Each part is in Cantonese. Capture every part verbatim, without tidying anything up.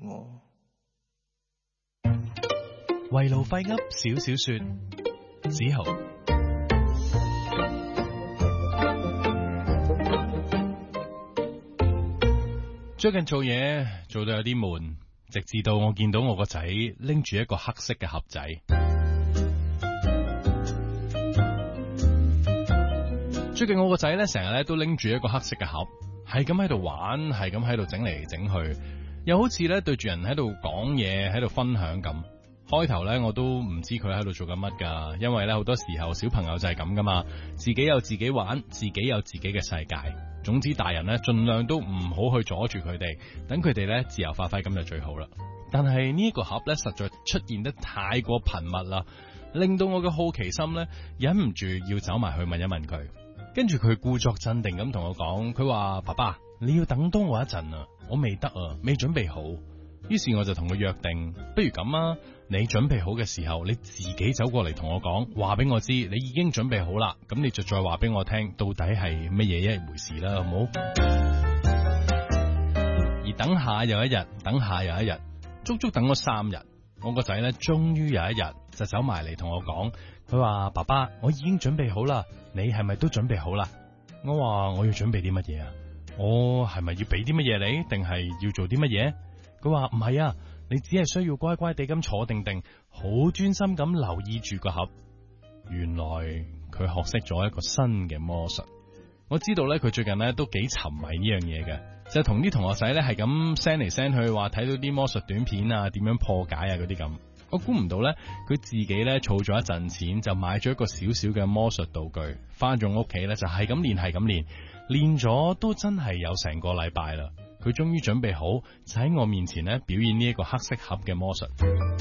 我。 圍爐廢噏少少說，子豪。最近做嘢做到有啲悶，直至到我見到我個仔拎住一個黑色嘅盒仔。最近我個仔咧成日咧都拎住一個黑色嘅盒，係咁喺度玩，係咁喺度整嚟整去，又好似咧對住人喺度講嘢，喺度分享咁。開頭咧我都唔知佢喺度做緊乜噶，因為咧好多時候小朋友就係咁噶嘛，自己有自己玩，自己有自己嘅世界。總之大人咧盡量都唔好去阻住佢哋，等佢哋咧自由發揮咁就最好啦。但係呢個盒咧實在出現得太過頻密啦，令到我嘅好奇心咧忍唔住要走埋去問一問佢。跟住佢故作鎮定咁同我講，佢話：爸爸，你要等多我一陣啊，我未得啊，未準備好。於是我就同佢約定，不如咁啊，你準備好嘅時候，你自己走過嚟同我講，話俾我知你已經準備好啦，咁你就再話俾我聽，到底係乜嘢一回事啦，好唔好？而等下又一日，等下又一日，足足等咗三日，我個仔咧終於有一日就走埋嚟同我講，佢話：爸爸，我已經準備好啦，你係咪都準備好啦？我話：我要準備啲乜嘢啊？我係咪要俾啲乜嘢你，定係要做啲乜嘢？佢話唔係啊，你只係需要乖乖地咁坐定定，好專心咁留意住個盒。原來佢學識咗一個新嘅魔術。我知道咧，佢最近咧都幾沉迷呢樣嘢嘅，就同啲同學仔咧係咁 send 嚟 send 去，話睇到啲魔術短片啊，點樣破解啊嗰啲咁。我估唔到咧，佢自己咧儲咗一陣錢，就買咗一個小小嘅魔術道具，翻咗屋企咧就係咁練，係咁練，練咗都真係有成個禮拜啦。佢終於準備好，就喺我面前咧表演呢一個黑色盒嘅魔術。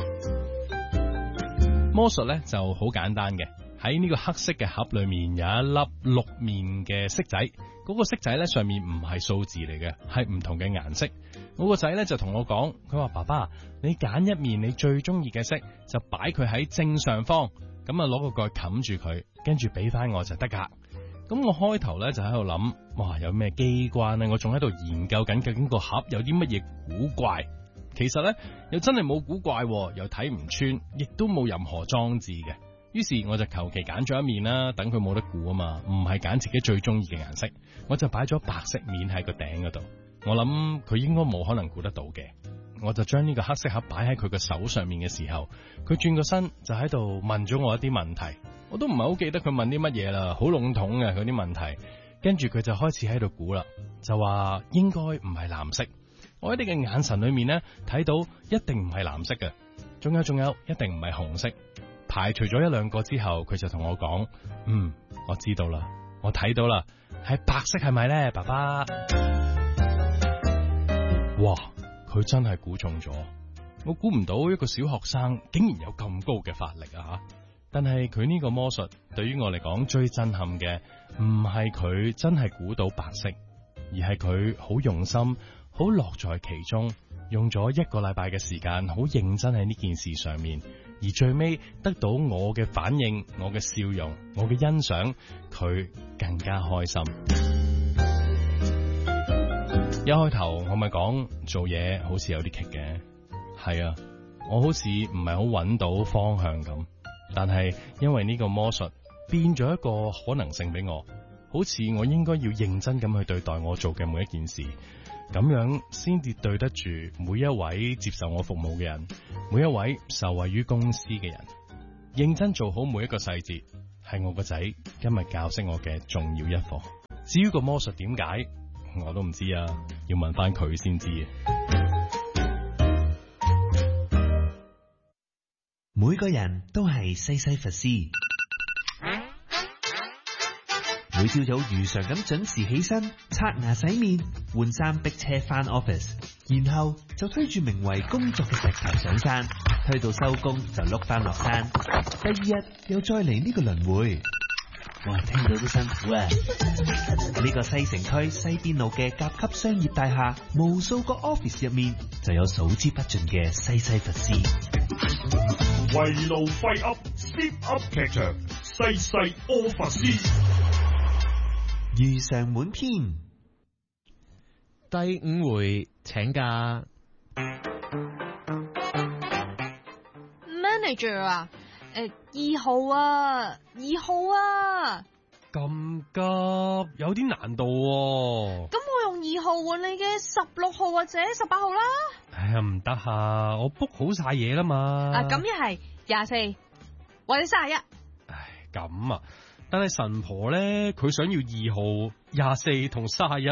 魔術咧就好簡單嘅，喺呢個黑色嘅盒裏面有一粒六面嘅色仔，嗰個色仔咧上面唔係數字嚟嘅，係唔同嘅顏色。我個仔咧就同我講，佢話：爸爸，你揀一面你最中意嘅色，就擺佢喺正上方，咁啊攞個蓋冚住佢，跟住俾翻我就得噶。咁我開頭咧就喺度諗，哇，有咩機關咧？我仲喺度研究緊究竟個盒有啲乜嘢古怪。其實咧又真係冇古怪，又睇唔穿，亦都冇任何裝置嘅。於是我就求其揀咗一面啦，等佢冇得估啊嘛，唔係揀自己最中意嘅顏色，我就擺咗白色面喺個頂嗰度。我諗佢應該冇可能估得到嘅。我就將呢個黑色盒擺喺佢個手上面嘅時候，佢轉個身就喺度問咗我一啲問題，我都唔係好記得佢問啲乜嘢啦，好籠統嘅嗰啲問題。跟住佢就開始喺度估啦，就話應該唔係藍色。我喺你嘅眼神裏面呢，睇到一定唔係藍色嘅，仲有仲有一定唔係紅色。排除咗一兩個之後，佢就同我講：嗯，我知道啦，我睇到啦，係白色係咪呢，爸爸？哇！佢真係估中咗，我估唔到一個小學生竟然有咁高嘅法力啊！但係佢呢個魔術對於我嚟講最震撼嘅，唔係佢真係估到白色，而係佢好用心、好樂在其中，用咗一個禮拜嘅時間，好認真喺呢件事上面，而最尾得到我嘅反應、我嘅笑容、我嘅欣賞，佢更加開心。一開頭我咪講做嘢好似有啲棘嘅，係啊，我好似唔係好揾到方向咁，但係因為呢個魔術變咗一個可能性俾我，好似我應該要認真咁去對待我做嘅每一件事，咁樣先至對得住每一位接受我服務嘅人，每一位受惠於公司嘅人。認真做好每一個細節，係我個仔今日教識我嘅重要一課。至於個魔術點解，我都唔知啊，要問翻佢先知啊。 每個人都係西西弗斯，每朝早如常咁準時起身，刷牙洗面，換衫逼車翻 office， 然後就推住名為工作嘅石頭上山，推到收工就碌翻落山，第二日又再嚟呢個輪迴。哇，聽到都辛苦啊！呢個西城區西邊路嘅甲級商業大廈，無數個 office 入面就有數之不盡嘅西西弗斯。 圍爐廢噏 Zip 噏劇場，西西柯弗斯， 如常滿篇。 第五回請假。 manager 啊，誒二號啊，二號啊。 咁急，有啲難度喎。 咁我用二號換你嘅十六號或者十八號啦。 哎呀，唔得啊，我 book 好晒嘢啦嘛。 啊，咁一係廿四或者三十一。 唉，咁啊，但係神婆咧，佢想要二號、廿四同三十一。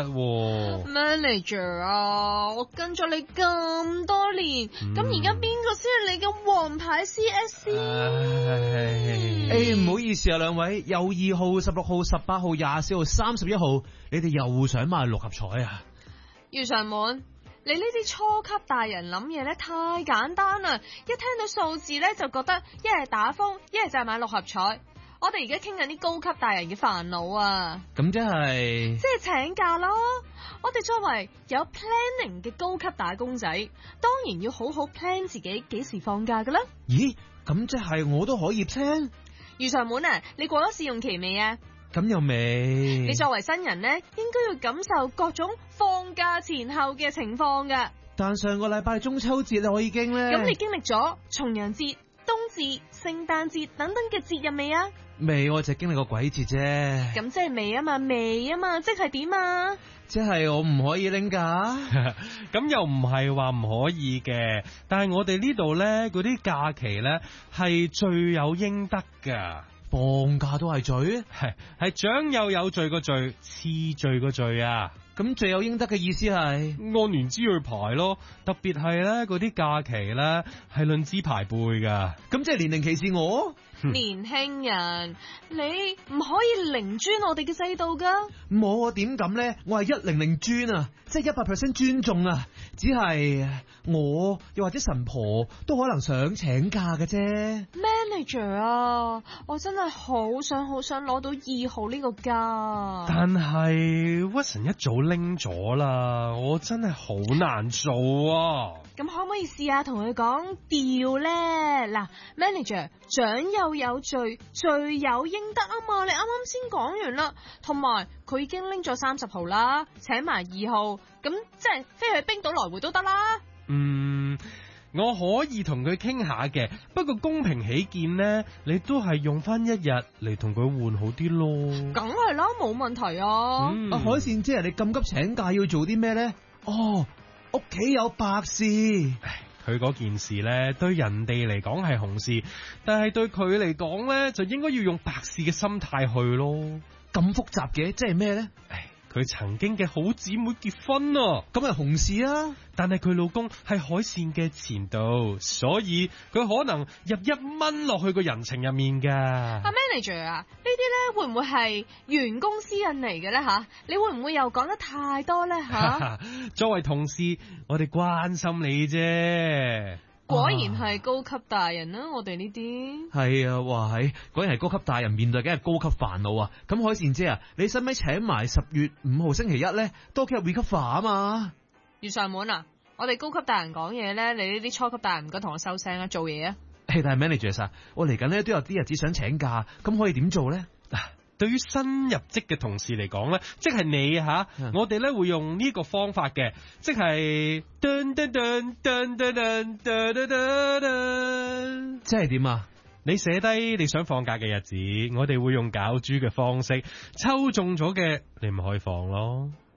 Manager 啊，我跟咗你咁多年，咁而家邊個先係你嘅王牌 C S 先？ 誒，唔好意思啊，兩位，有二號、十六號、十八號、廿四號、三十一號，你哋又想買六合彩啊？ 余常滿，你呢啲初級大人諗嘢咧太簡單啦，一聽到數字咧就覺得一係打風，一係就係買六合彩。我哋而家傾緊啲高級大人嘅煩惱啊！ 咁即係即係請假咯。我哋作為有 planning 嘅高級打工仔，當然要好好 plan 自己幾時放假噶啦。 咦？咁即係我都可以 plan？ 余常滿啊，你過咗試用期未啊？ 咁又未？ 你作為新人呢，應該要感受各種放假前後嘅情況噶。 但上個禮拜中秋節我已經咧。 咁你經歷咗重陽節、冬至、聖誕節等等嘅節日未啊？ 未，我就經歷過鬼節啫。 咁即係未啊嘛，未啊嘛，即係點啊？ 即係我唔可以拎假？ 咁又唔係話唔可以嘅，但係我哋呢度咧嗰啲假期咧係罪有應得噶。 放假都係罪？ 係係長幼有序個罪，次序個罪啊！ 咁罪有應得嘅意思係按年資去排咯，特別係咧嗰啲假期咧係論資排輩噶。 咁即係年齡歧視我？ 年輕人，你唔可以零尊我哋嘅制度噶。 我點咁咧？我係一零零尊啊，即係一百 percent 尊重啊。只係我又或者神婆都可能想請假嘅啫。 Manager 啊，我真係好想好想攞到二號呢個假。 但係屈臣一早拎咗啦，我真係好難做啊。 咁可唔可以試下同佢講調咧？嗱 ，Manager 長幼有序，罪有應得啊嘛！你啱啱先講完啦，同埋佢已經拎咗三十號啦，請埋二號，咁即係飛去冰島來回都得啦。 嗯，我可以同佢傾下嘅，不過公平起見呢，你都係用翻一日嚟同佢換好啲咯。 梗係啦，冇問題啊。 嗯、 阿海善姐，你咁急請假要做啲咩咧？哦。屋企有白事， 佢嗰件事呢，對人哋嚟講係紅事，但係對佢嚟講呢，就應該要用白事嘅心態去咯。 咁複雜嘅，即係咩呢？ 唉，佢曾經嘅好姊妹結婚啊， 咁係紅事啊。 但係佢老公係海善嘅前度，所以佢可能入一蚊落去個人情入面噶。 阿 Manager 啊，呢啲咧會唔會係員工私隱嚟嘅咧吓？你會唔會又講得太多咧吓？ 作為同事，我哋關心你啫。 果然係高級大人啊！我哋呢啲係啊，哇係，果然係高級大人面對嘅係高級煩惱啊！咁海善姐啊，你使唔使請埋十月五號星期一咧？多幾日 recover 啊嘛！ 余上門啊，我哋高級大人講嘢咧，你呢啲初級大人唔該同我收聲啊，做嘢啊！ 誒，但係 manager 啊，我嚟緊咧都有啲日子想請假，咁可以點做咧？ 嗱，對於新入職嘅同事嚟講咧，即係你吓， 嗯、我哋咧會用呢個方法嘅，即係噔噔噔噔噔噔噔噔噔， 即係點啊？ 你寫低你想放假嘅日子，我哋會用攪珠嘅方式抽中咗嘅，你咪可以放咯。